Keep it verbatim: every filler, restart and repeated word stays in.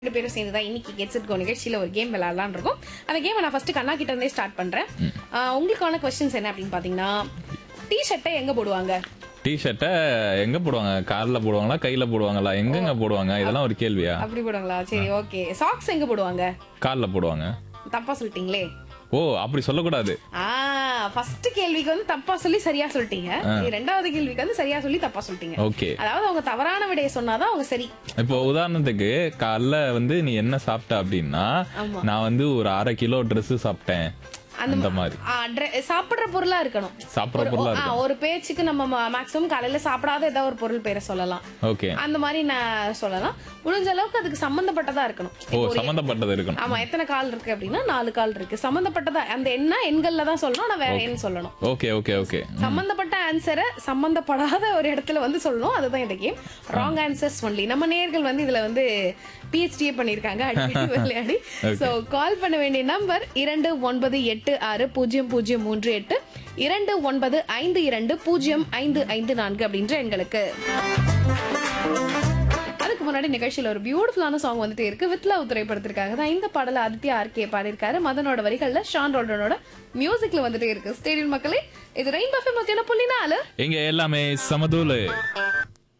ரெண்டு பேரும் சேர்ந்து தான் இன்னைக்கு கெட்ஸ் இட் கோ நிகழ்ச்சியில ஒரு கேம் விளையாடலாம்னு இருக்கும். அந்த கேமை நான் ஃபர்ஸ்ட் கண்ணா கிட்ட இருந்தே ஸ்டார்ட் பண்றேன். ஆஹ் உங்களுக்கான கொஸ்டின்ஸ் என்ன அப்படின்னு பாத்தீங்கன்னா, டி ஷர்ட்டை எங்க போடுவாங்க? டி ஷர்ட்டை எங்க போடுவாங்க? கால்ல போடுவாங்களா, கையில போடுவாங்களா, எங்கெங்க போடுவாங்க? இதெல்லாம் ஒரு கேள்வியா? அப்படி போடுவாங்களா? சரி, ஓகே. சாக்ஸ் எங்க போடுவாங்க? கால்ல போடுவாங்க. தப்பா சொல்லிட்டீங்களே. ஓ, அப்படி சொல்லக்கூடாது. ஆ, ஃபர்ஸ்ட் கேள்விக்கு வந்து தப்பா சொல்லி சரியா சொல்லிட்டீங்க. ரெண்டாவது கேள்விக்கு வந்து சரியா சொல்லி தப்பா சொல்லிட்டீங்க. ஓகே. அதாவது அவங்க தவறான விடையை சொன்னாதான் அவங்க சரி. இப்போ உதாரணத்துக்கு காலைல வந்து நீ என்ன சாப்பிட்ட அப்படின்னா, நான் வந்து ஒரு அரை கிலோ ட்ரெஸ் சாப்பிட்டேன் அந்த மாதிரி. ஆ, dre- சாப்பிடுற பொருளா இருக்கணும். சாப்பிடுற பொருளா ஆ, இருக்கும். ஒரு பேச்சுக்கு நம்ம மேக்ஸிமம் காலையில சாப்பிடாத ஏதாவது ஒரு பொருள் பேரை சொல்லலாம். ஓகே. அந்த மாதிரி நான் சொல்லலாம். முடிஞ்ச அளவுக்கு அதுக்கு சம்பந்தப்பட்டதா இருக்கணும். ஓ, சம்பந்தப்பட்டது இருக்கணும். ஆமா, எத்தனை கால் இருக்கு அப்படின்னா நாலு கால் இருக்கு. சம்பந்தப்பட்டதா அந்த என்ன எண்கள்ல தான் சொல்லணும். நான் வேற எண் சொல்லணும். Okay okay okay. சம்பந்தப்பட்ட ஆன்சரை சம்பந்தப்படாத ஒரு இடத்துல வந்து சொல்லணும். அதுதான் இந்த கேம். Wrong answers only. நம்ம நேயர்கள் வந்து இதுல வந்து பிஹெச்டியே பண்ணிருக்காங்க அடிக்கடி விளையாடி. சோ கால் பண்ண வேண்டிய நம்பர் இரண்டு ஒன்பது எட்டு ஆறு பூஜ்ஜியம் பூஜ்ஜியம் மூன்று எட்டு இரண்டு ஒன்பது ஐந்து இரண்டு பூஜ்ஜியம் ஐந்து ஐந்து நான்கு அப்படின்ற எண்களுக்கு. அதுக்கு முன்னாடி நிகழ்ச்சியில ஒரு பியூட்டிஃபுல்லான சாங் வந்துட்டே இருக்கு. வித் லவ் திரைப்படத்திற்காக தான் இந்த பாடல ஆதித்யா ஆர்கே பாடியிருக்காரு. மதனோட வரிகள்ல ஷான் ரோல்டனோட மியூசிக்ல வந்துட்டே இருக்கு. ஸ்டேடியம் மக்களே, இது ரெயின்போ எஃப்எம் மத்தியான புள்ளி நாலு. இங்க எல்லாமே சமதூளு.